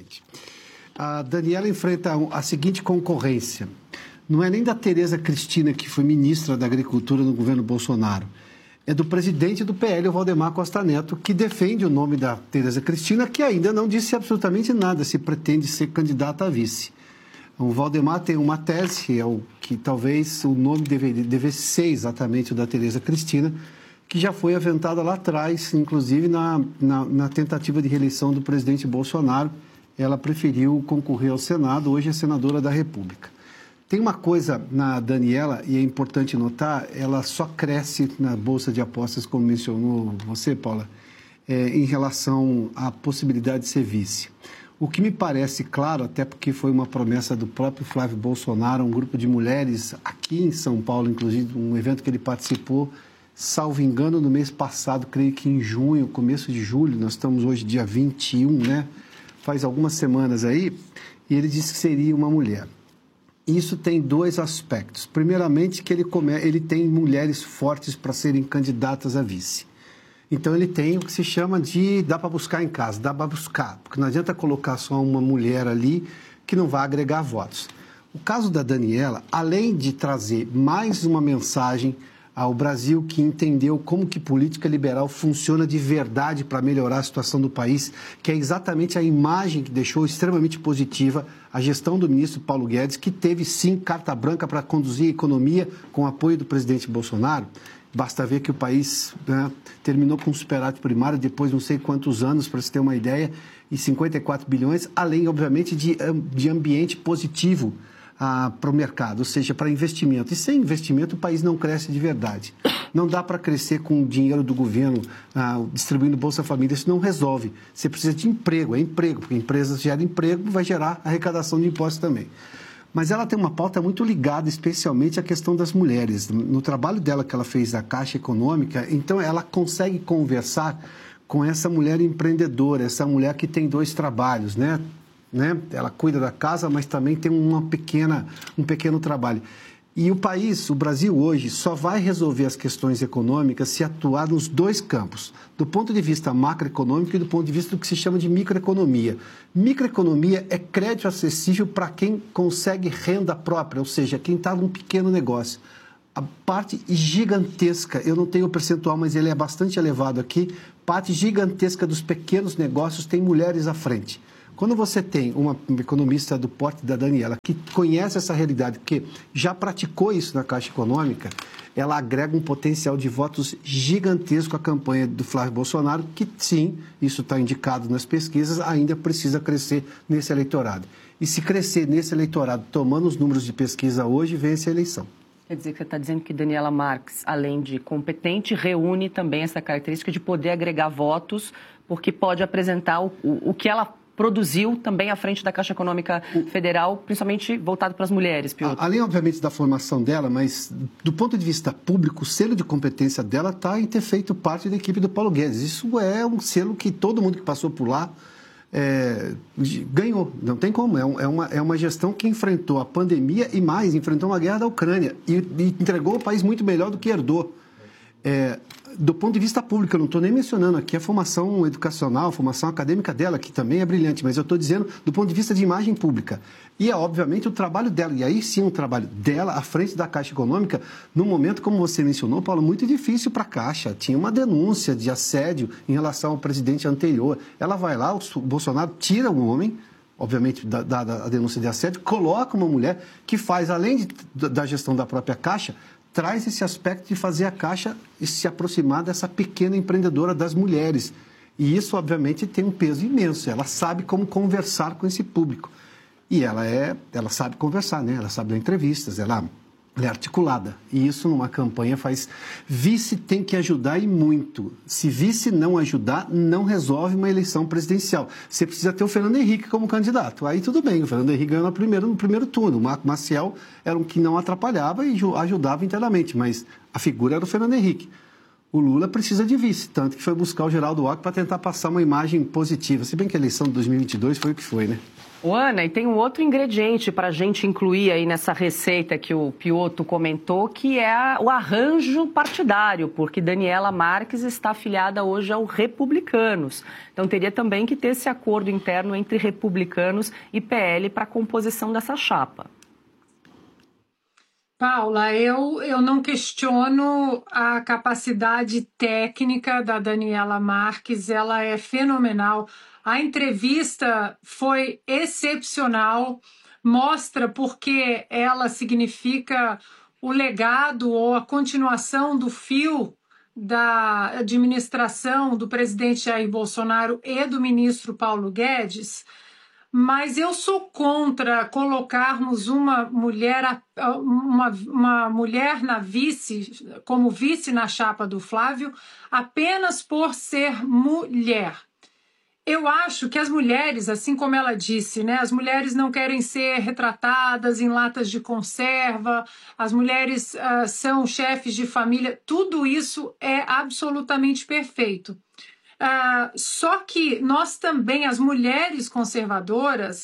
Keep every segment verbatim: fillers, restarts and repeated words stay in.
exatamente. A Daniela enfrenta a seguinte concorrência. Não é nem da Tereza Cristina, que foi ministra da Agricultura no governo Bolsonaro. É do presidente do P L, o Valdemar Costa Neto, que defende o nome da Tereza Cristina, que ainda não disse absolutamente nada se pretende ser candidata a vice. O Valdemar tem uma tese, é o, que talvez o nome deveria, devesse ser exatamente o da Tereza Cristina, que já foi aventada lá atrás, inclusive na, na, na tentativa de reeleição do presidente Bolsonaro. Ela preferiu concorrer ao Senado, hoje é senadora da República. Tem uma coisa na Daniela, e é importante notar, ela só cresce na Bolsa de Apostas, como mencionou você, Paula, é, em relação à possibilidade de ser vice. O que me parece claro, até porque foi uma promessa do próprio Flávio Bolsonaro, um grupo de mulheres aqui em São Paulo, inclusive um evento que ele participou, salvo engano, no mês passado, creio que em junho, começo de julho, nós estamos hoje dia vinte e um, né? Faz algumas semanas aí, e ele disse que seria uma mulher. Isso tem dois aspectos. Primeiramente, que ele, come... ele tem mulheres fortes para serem candidatas a vice. Então, ele tem o que se chama de dá para buscar em casa, dá para buscar, porque não adianta colocar só uma mulher ali que não vai agregar votos. O caso da Daniela, além de trazer mais uma mensagem ao Brasil, que entendeu como que política liberal funciona de verdade para melhorar a situação do país, que é exatamente a imagem que deixou extremamente positiva a gestão do ministro Paulo Guedes, que teve sim carta branca para conduzir a economia com o apoio do presidente Bolsonaro. Basta ver que o país, né, terminou com um superávit primário depois de não sei quantos anos, para se ter uma ideia, e cinquenta e quatro bilhões, além, obviamente, de, de ambiente positivo ah, para o mercado, ou seja, para investimento. E sem investimento o país não cresce de verdade. Não dá para crescer com o dinheiro do governo ah, distribuindo Bolsa Família, isso não resolve. Você precisa de emprego, é emprego, porque empresas geram emprego, vai gerar arrecadação de impostos também. Mas ela tem uma pauta muito ligada, especialmente à questão das mulheres. No trabalho dela que ela fez da Caixa Econômica, então ela consegue conversar com essa mulher empreendedora, essa mulher que tem dois trabalhos, né? Né? Ela cuida da casa, mas também tem uma pequena, um pequeno trabalho. E o país, o Brasil hoje, só vai resolver as questões econômicas se atuar nos dois campos, do ponto de vista macroeconômico e do ponto de vista do que se chama de microeconomia. Microeconomia é crédito acessível para quem consegue renda própria, ou seja, quem está num pequeno negócio. A parte gigantesca, eu não tenho o percentual, mas ele é bastante elevado aqui, parte gigantesca dos pequenos negócios tem mulheres à frente. Quando você tem uma economista do porte da Daniela que conhece essa realidade, que já praticou isso na Caixa Econômica, ela agrega um potencial de votos gigantesco à campanha do Flávio Bolsonaro, que sim, isso está indicado nas pesquisas, ainda precisa crescer nesse eleitorado. E se crescer nesse eleitorado, tomando os números de pesquisa hoje, vence a eleição. Quer dizer que você está dizendo que Daniela Marques, além de competente, reúne também essa característica de poder agregar votos, porque pode apresentar o, o, o que ela produziu também à frente da Caixa Econômica Federal, principalmente voltado para as mulheres, Piotr. Além, obviamente, da formação dela, mas do ponto de vista público, o selo de competência dela está em ter feito parte da equipe do Paulo Guedes. Isso é um selo que todo mundo que passou por lá é, ganhou, não tem como. É, um, é, uma, é uma gestão que enfrentou a pandemia e mais, enfrentou uma guerra da Ucrânia e, e entregou o país muito melhor do que herdou. É, do ponto de vista público, eu não estou nem mencionando aqui a formação educacional, a formação acadêmica dela, que também é brilhante, mas eu estou dizendo do ponto de vista de imagem pública. E, obviamente, o trabalho dela, e aí sim o trabalho dela à frente da Caixa Econômica, num momento, como você mencionou, Paulo, muito difícil para a Caixa. Tinha uma denúncia de assédio em relação ao presidente anterior. Ela vai lá, o Bolsonaro tira um homem, obviamente, da, da, da denúncia de assédio, coloca uma mulher que faz, além de, da gestão da própria Caixa, traz esse aspecto de fazer a Caixa se aproximar dessa pequena empreendedora das mulheres. E isso, obviamente, tem um peso imenso. Ela sabe como conversar com esse público. E ela, é, ela sabe conversar, né? Ela sabe dar entrevistas, ela, ela é articulada. E isso, numa campanha, faz... Vice tem que ajudar e muito. Se vice não ajudar, não resolve uma eleição presidencial. Você precisa ter o Fernando Henrique como candidato. Aí tudo bem, o Fernando Henrique ganhou no primeiro, no primeiro turno. O Marco Maciel era um que não atrapalhava e ajudava inteiramente, mas a figura era o Fernando Henrique. O Lula precisa de vice, tanto que foi buscar o Geraldo Alckmin para tentar passar uma imagem positiva. Se bem que a eleição de dois mil e vinte e dois foi o que foi, né? Ô, Ana, e tem um outro ingrediente para a gente incluir aí nessa receita que o Piotto comentou, que é a, o arranjo partidário, porque Daniela Marques está afiliada hoje ao Republicanos. Então teria também que ter esse acordo interno entre Republicanos e P L para a composição dessa chapa. Paula, eu, eu não questiono a capacidade técnica da Daniela Marques, ela é fenomenal. A entrevista foi excepcional, mostra porque ela significa o legado ou a continuação do fio da administração do presidente Jair Bolsonaro e do ministro Paulo Guedes. Mas eu sou contra colocarmos uma mulher, uma, uma mulher na vice, como vice na chapa do Flávio, apenas por ser mulher. Eu acho que as mulheres, assim como ela disse, né, as mulheres não querem ser retratadas em latas de conserva, as mulheres uh, são chefes de família, tudo isso é absolutamente perfeito. Uh, só que nós também, as mulheres conservadoras,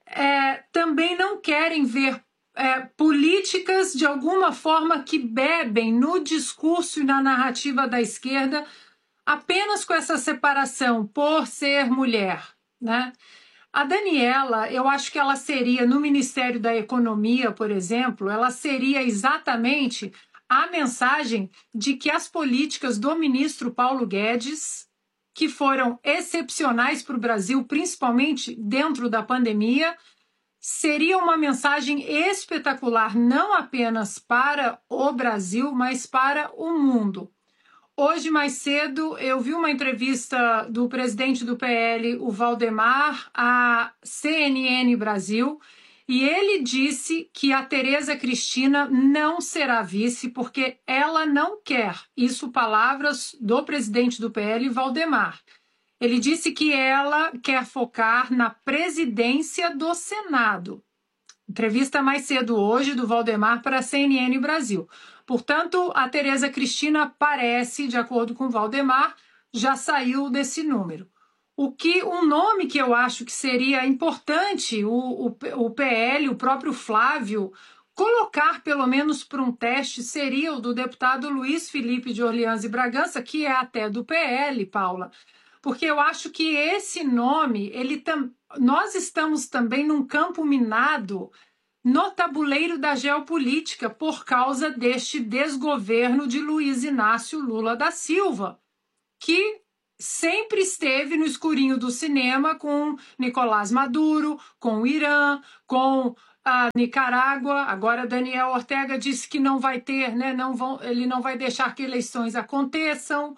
é, também não querem ver é, políticas de alguma forma que bebem no discurso e na narrativa da esquerda apenas com essa separação por ser mulher, né? A Daniela, eu acho que ela seria, no Ministério da Economia, por exemplo, ela seria exatamente a mensagem de que as políticas do ministro Paulo Guedes, que foram excepcionais para o Brasil, principalmente dentro da pandemia, seria uma mensagem espetacular, não apenas para o Brasil, mas para o mundo. Hoje, mais cedo, eu vi uma entrevista do presidente do P L, o Valdemar, à C N N Brasil, e ele disse que a Tereza Cristina não será vice porque ela não quer. Isso, palavras do presidente do P L, Valdemar. Ele disse que ela quer focar na presidência do Senado. Entrevista mais cedo hoje do Valdemar para a C N N Brasil. Portanto, a Tereza Cristina parece, de acordo com o Valdemar, já saiu desse número. O que, um nome que eu acho que seria importante o, o, o P L, o próprio Flávio, colocar pelo menos para um teste seria o do deputado Luiz Felipe de Orleans e Bragança, que é até do P L, Paula, porque eu acho que esse nome, ele tam, nós estamos também num campo minado no tabuleiro da geopolítica por causa deste desgoverno de Luiz Inácio Lula da Silva, que sempre esteve no escurinho do cinema com Nicolás Maduro, com o Irã, com a Nicarágua. Agora Daniel Ortega disse que não vai ter, né, não vão, ele não vai deixar que eleições aconteçam.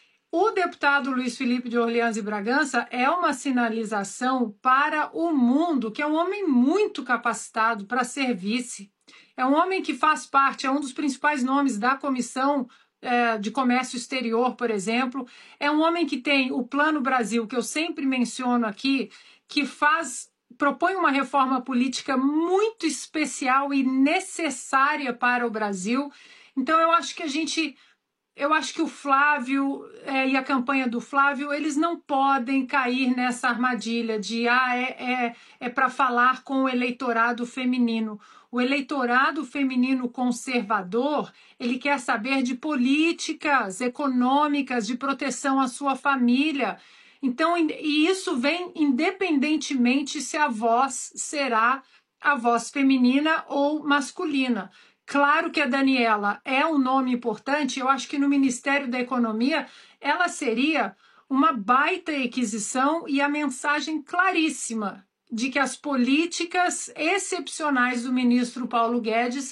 O deputado Luiz Felipe de Orleans e Bragança é uma sinalização para o mundo, que é um homem muito capacitado para ser vice. É um homem que faz parte, é um dos principais nomes da Comissão é, de Comércio Exterior, por exemplo. É um homem que tem o Plano Brasil, que eu sempre menciono aqui, que faz, propõe uma reforma política muito especial e necessária para o Brasil. Então, eu acho que a gente... Eu acho que o Flávio é, e a campanha do Flávio, eles não podem cair nessa armadilha de ah, é, é, é para falar com o eleitorado feminino. O eleitorado feminino conservador, ele quer saber de políticas econômicas, de proteção à sua família. Então, e isso vem independentemente se a voz será a voz feminina ou masculina. Claro que a Daniela é um nome importante, eu acho que no Ministério da Economia ela seria uma baita aquisição e a mensagem claríssima de que as políticas excepcionais do ministro Paulo Guedes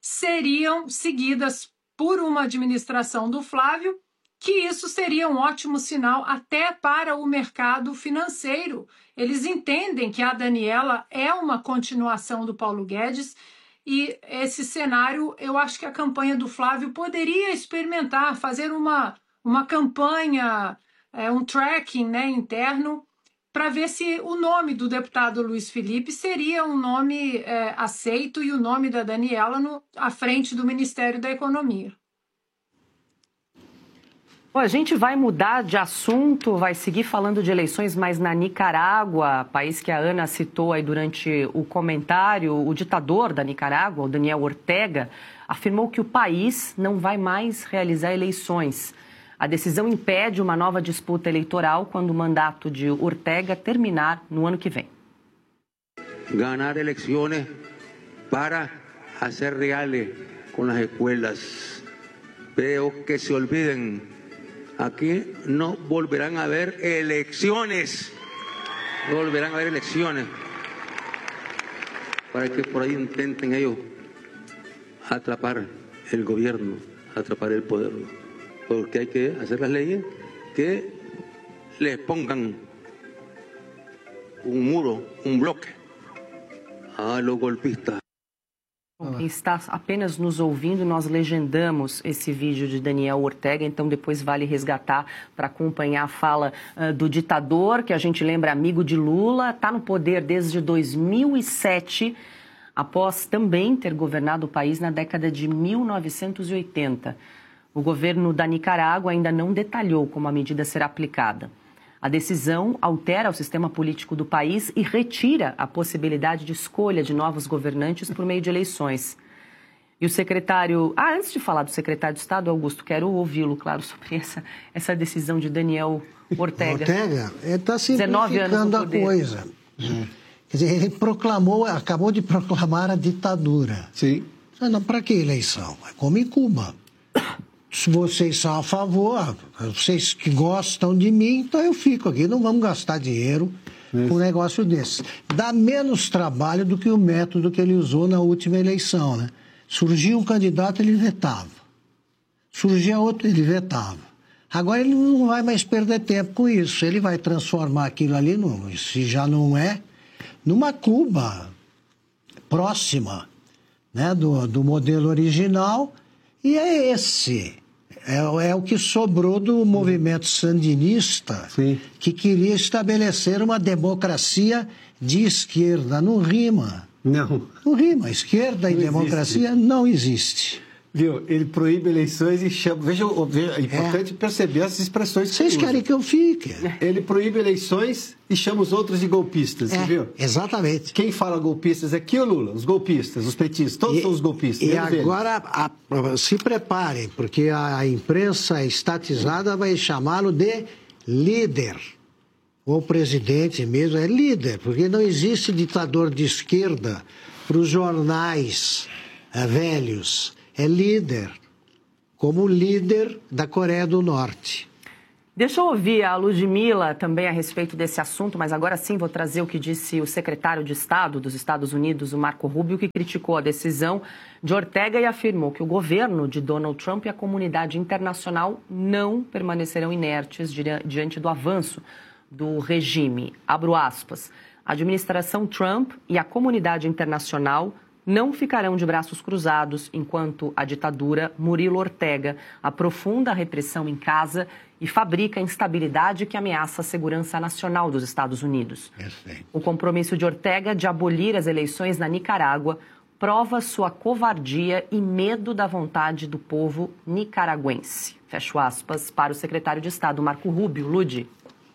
seriam seguidas por uma administração do Flávio, que isso seria um ótimo sinal até para o mercado financeiro. Eles entendem que a Daniela é uma continuação do Paulo Guedes. E esse cenário, eu acho que a campanha do Flávio poderia experimentar, fazer uma, uma campanha, é, um tracking, né, interno, para ver se o nome do deputado Luiz Felipe seria um nome é, aceito e o nome da Daniela no, à frente do Ministério da Economia. Bom, a gente vai mudar de assunto, vai seguir falando de eleições, mas na Nicarágua, país que a Ana citou aí durante o comentário, o ditador da Nicarágua, o Daniel Ortega, afirmou que o país não vai mais realizar eleições. A decisão impede uma nova disputa eleitoral quando o mandato de Ortega terminar no ano que vem. Ganar eleições para fazer reales com as escolas. Pero que se olviden. Aquí no volverán a haber elecciones, no volverán a haber elecciones, para que por ahí intenten ellos atrapar el gobierno, atrapar el poder, porque hay que hacer las leyes que les pongan un muro, un bloque a los golpistas. Quem está apenas nos ouvindo, nós legendamos esse vídeo de Daniel Ortega, então depois vale resgatar para acompanhar a fala uh, do ditador, que a gente lembra amigo de Lula, está no poder desde dois mil e sete, após também ter governado o país na década de mil novecentos e oitenta. O governo da Nicarágua ainda não detalhou como a medida será aplicada. A decisão altera o sistema político do país e retira a possibilidade de escolha de novos governantes por meio de eleições. E o secretário... Ah, antes de falar do secretário de Estado, Augusto, quero ouvi-lo, claro, sobre essa, essa decisão de Daniel Ortega. Ortega, ele está simplificando a coisa. Uhum. Quer dizer, ele proclamou, acabou de proclamar a ditadura. Sim. Não, para que eleição? É como em Cuba. Se vocês são a favor, vocês que gostam de mim, então eu fico aqui. Não vamos gastar dinheiro Isso. com um negócio desse. Dá menos trabalho do que o método que ele usou na última eleição, né? Surgia um candidato, ele vetava. Surgia outro, ele vetava. Agora ele não vai mais perder tempo com isso. Ele vai transformar aquilo ali, no, se já não é, numa Cuba próxima, né, do, do modelo original. E é esse. É, é o que sobrou do movimento sandinista, Sim. que queria estabelecer uma democracia de esquerda. Não rima. Não. Não rima. Esquerda e democracia existe. Não existe. Viu? Ele proíbe eleições e chama... Veja, veja é importante é. perceber as expressões que Vocês querem que eu fique. Ele proíbe eleições e chama os outros de golpistas, é, você viu? Exatamente. Quem fala golpistas aqui é o Lula, os golpistas, os petistas, todos e, são os golpistas. E agora, a, se preparem, porque a imprensa estatizada vai chamá-lo de líder. O presidente mesmo é líder, porque não existe ditador de esquerda para os jornais é, velhos. É líder, como líder da Coreia do Norte. Deixa eu ouvir a Ludmila também a respeito desse assunto, mas agora sim vou trazer o que disse o secretário de Estado dos Estados Unidos, o Marco Rubio, que criticou a decisão de Ortega e afirmou que o governo de Donald Trump e a comunidade internacional não permanecerão inertes diante do avanço do regime. Abro aspas. A administração Trump e a comunidade internacional não ficarão de braços cruzados enquanto a ditadura Murilo Ortega aprofunda a repressão em casa e fabrica a instabilidade que ameaça a segurança nacional dos Estados Unidos. Perfeito. O compromisso de Ortega de abolir as eleições na Nicarágua prova sua covardia e medo da vontade do povo nicaragüense. Fecho aspas para o secretário de Estado, Marco Rubio. Ludi.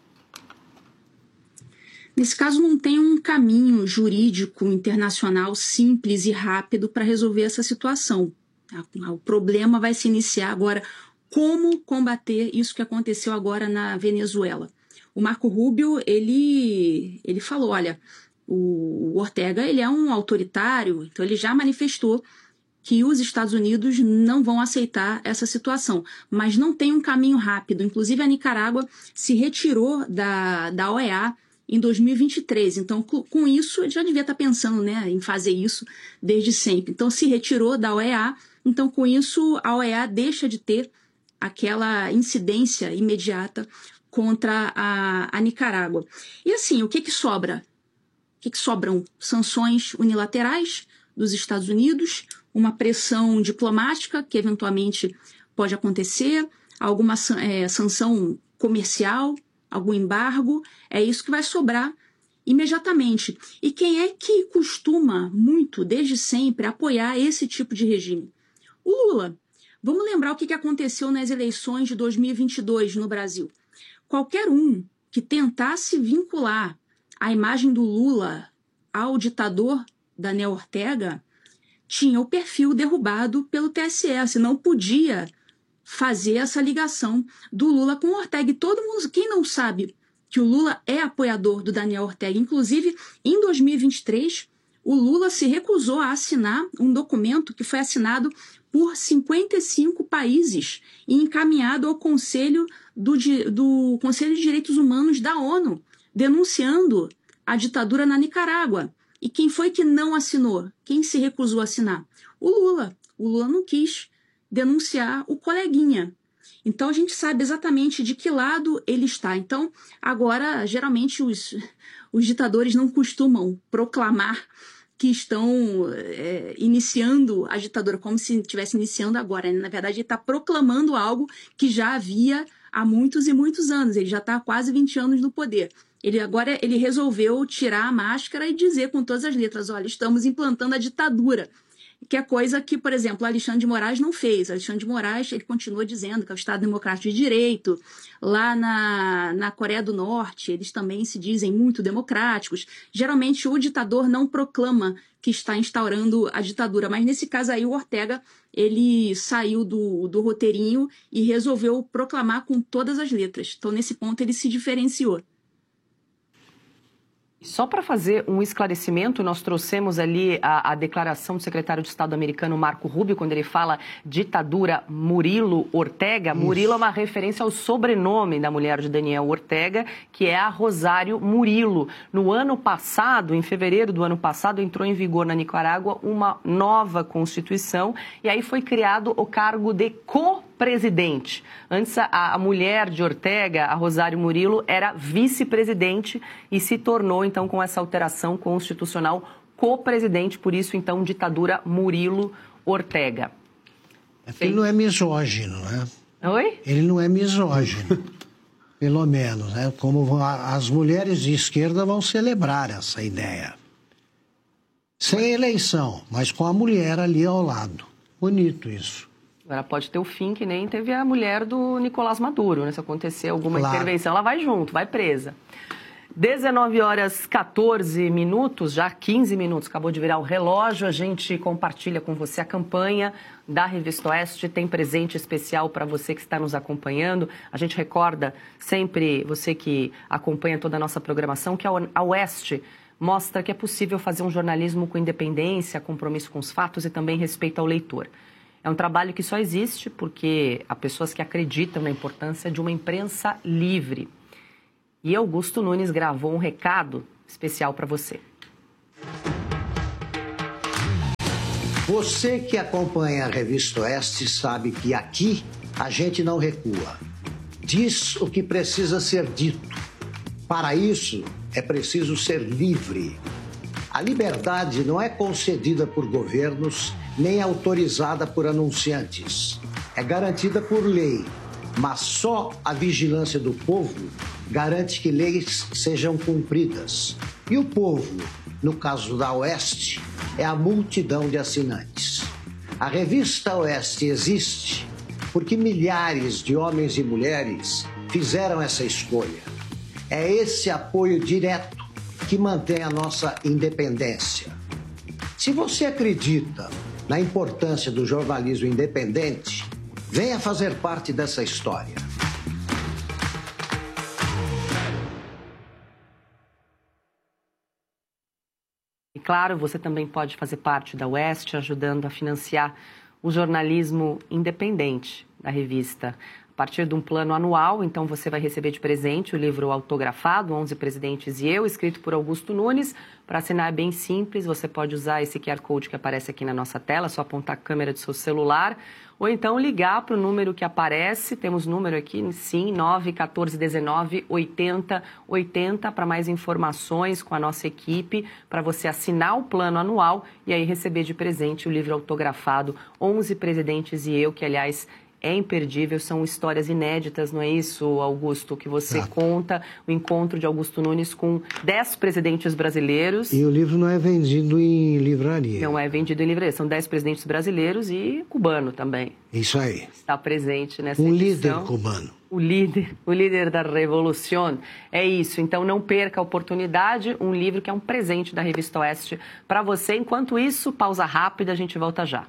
Nesse caso, não tem um caminho jurídico internacional simples e rápido para resolver essa situação. O problema vai se iniciar agora. Como combater isso que aconteceu agora na Venezuela? O Marco Rubio, ele, ele falou, olha, o Ortega ele é um autoritário, então ele já manifestou que os Estados Unidos não vão aceitar essa situação, mas não tem um caminho rápido. Inclusive, a Nicarágua se retirou da, da O E A em dois mil e vinte e três. Então, com isso, ele já devia estar pensando, né, em fazer isso desde sempre. Então, se retirou da O E A. Então, com isso, a O E A deixa de ter aquela incidência imediata contra a, a Nicarágua. E assim, o que que sobra? O que que sobram? Sanções unilaterais dos Estados Unidos, uma pressão diplomática, que eventualmente pode acontecer, alguma é, sanção comercial, algum embargo, é isso que vai sobrar imediatamente. E quem é que costuma muito, desde sempre, apoiar esse tipo de regime? O Lula. Vamos lembrar o que aconteceu nas eleições de dois mil e vinte e dois no Brasil. Qualquer um que tentasse vincular a imagem do Lula ao ditador Daniel Ortega tinha o perfil derrubado pelo T S E, não podia fazer essa ligação do Lula com o Ortega. E todo mundo, quem não sabe que o Lula é apoiador do Daniel Ortega, inclusive em dois mil e vinte e três, o Lula se recusou a assinar um documento que foi assinado por cinquenta e cinco países e encaminhado ao Conselho, do, do Conselho de Direitos Humanos da ONU, denunciando a ditadura na Nicarágua. E quem foi que não assinou? Quem se recusou a assinar? O Lula. O Lula não quis denunciar o coleguinha. Então, a gente sabe exatamente de que lado ele está. Então, agora, geralmente, os, os ditadores não costumam proclamar que estão é, iniciando a ditadura, como se estivesse iniciando agora. Na verdade, ele está proclamando algo que já havia há muitos e muitos anos. Ele já está há quase vinte anos no poder. Ele agora ele resolveu tirar a máscara e dizer com todas as letras, olha, estamos implantando a ditadura. Que é coisa que, por exemplo, Alexandre de Moraes não fez. Alexandre de Moraes, ele continua dizendo que é o Estado Democrático de Direito. Lá na, na Coreia do Norte, eles também se dizem muito democráticos. Geralmente, o ditador não proclama que está instaurando a ditadura. Mas, nesse caso aí, o Ortega, ele saiu do, do roteirinho e resolveu proclamar com todas as letras. Então, nesse ponto, ele se diferenciou. Só para fazer um esclarecimento, nós trouxemos ali a, a declaração do secretário de Estado americano Marco Rubio, quando ele fala ditadura Murilo Ortega. Isso. Murilo é uma referência ao sobrenome da mulher de Daniel Ortega, que é a Rosário Murilo. No ano passado, em fevereiro do ano passado, entrou em vigor na Nicarágua uma nova Constituição e aí foi criado o cargo de co-presidente. Antes, a, a mulher de Ortega, a Rosário Murilo, era vice-presidente e se tornou, então, com essa alteração constitucional, co-presidente, por isso, então, ditadura Murilo Ortega. Ele não é misógino, né? Oi? Ele não é misógino, pelo menos, né? Como as mulheres de esquerda vão celebrar essa ideia. Sem eleição, mas com a mulher ali ao lado. Bonito isso. Agora pode ter o fim que nem teve a mulher do Nicolás Maduro, né? Se acontecer alguma claro. intervenção, ela vai junto, vai presa. dezenove horas e quatorze minutos, já quinze minutos, acabou de virar o relógio. A gente compartilha com você a campanha da Revista Oeste. Tem presente especial para você que está nos acompanhando. A gente recorda sempre, você que acompanha toda a nossa programação, que a Oeste mostra que é possível fazer um jornalismo com independência, compromisso com os fatos e também respeito ao leitor. É um trabalho que só existe porque há pessoas que acreditam na importância de uma imprensa livre. E Augusto Nunes gravou um recado especial para você. Você que acompanha a Revista Oeste sabe que aqui a gente não recua. Diz o que precisa ser dito. Para isso, é preciso ser livre. A liberdade não é concedida por governos nem autorizada por anunciantes. É garantida por lei, mas só a vigilância do povo garante que leis sejam cumpridas. E o povo, no caso da Oeste, é a multidão de assinantes. A Revista Oeste existe porque milhares de homens e mulheres fizeram essa escolha. É esse apoio direto que mantém a nossa independência. Se você acredita na importância do jornalismo independente, venha fazer parte dessa história. E claro, você também pode fazer parte da Oeste, ajudando a financiar o jornalismo independente da revista. A partir de um plano anual, então você vai receber de presente o livro autografado, onze Presidentes e Eu, escrito por Augusto Nunes. Para assinar é bem simples, você pode usar esse Q R Code que aparece aqui na nossa tela, só apontar a câmera do seu celular, ou então ligar para o número que aparece, temos número aqui, sim, nove um quatro um nove oito zero oito zero, para mais informações com a nossa equipe, para você assinar o plano anual e aí receber de presente o livro autografado, onze Presidentes e Eu, que aliás é imperdível, são histórias inéditas, não é isso, Augusto, que você Exato. Conta, o encontro de Augusto Nunes com dez presidentes brasileiros. E o livro não é vendido em livraria. Não é vendido em livraria, são dez presidentes brasileiros e cubano também. Isso aí. Está presente nessa um edição. líder cubano. O líder, o líder da revolução. É isso. Então, não perca a oportunidade. Um livro que é um presente da Revista Oeste para você. Enquanto isso, pausa rápida, a gente volta já.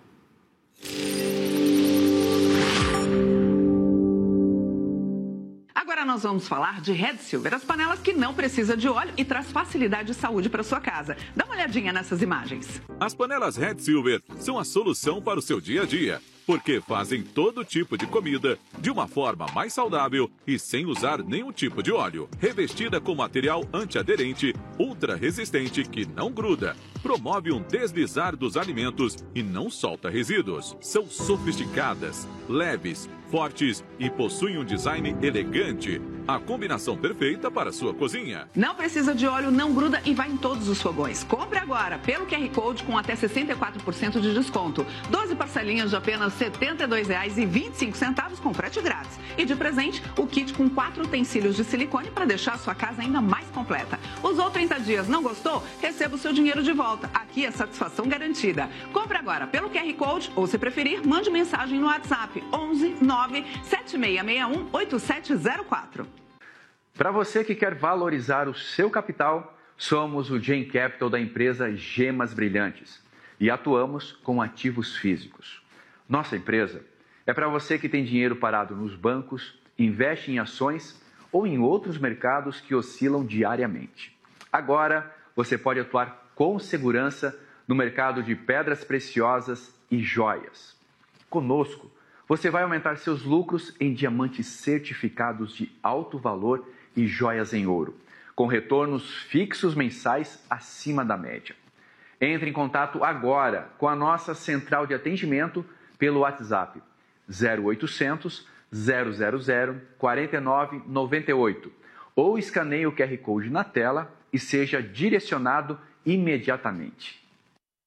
Agora nós vamos falar de Red Silver, as panelas que não precisam de óleo e traz facilidade de saúde para sua casa. Dá uma olhadinha nessas imagens. As panelas Red Silver são a solução para o seu dia a dia, porque fazem todo tipo de comida de uma forma mais saudável e sem usar nenhum tipo de óleo. Revestida com material antiaderente, ultra resistente que não gruda, promove um deslizar dos alimentos e não solta resíduos. São sofisticadas, leves, fortes e possuem um design elegante. A combinação perfeita para a sua cozinha. Não precisa de óleo, não gruda e vai em todos os fogões. Compre agora pelo Q R Code com até sessenta e quatro por cento de desconto. doze parcelinhas de apenas setenta e dois reais e vinte e cinco centavos com frete grátis. E de presente, o kit com quatro utensílios de silicone para deixar a sua casa ainda mais completa. Usou trinta dias, não gostou? Receba o seu dinheiro de volta. Aqui é satisfação garantida. Compre agora pelo Q R Code ou, se preferir, mande mensagem no WhatsApp onze nove sete seis seis um oito sete zero quatro. Para você que quer valorizar o seu capital, somos o Gen Capital da empresa Gemas Brilhantes e atuamos com ativos físicos. Nossa empresa é para você que tem dinheiro parado nos bancos, investe em ações ou em outros mercados que oscilam diariamente. Agora, você pode atuar com segurança no mercado de pedras preciosas e joias. Conosco, você vai aumentar seus lucros em diamantes certificados de alto valor e joias em ouro, com retornos fixos mensais acima da média. Entre em contato agora com a nossa central de atendimento pelo WhatsApp zero oitocentos, zero zero zero, quatro nove nove oito ou escaneie o Q R Code na tela e seja direcionado imediatamente.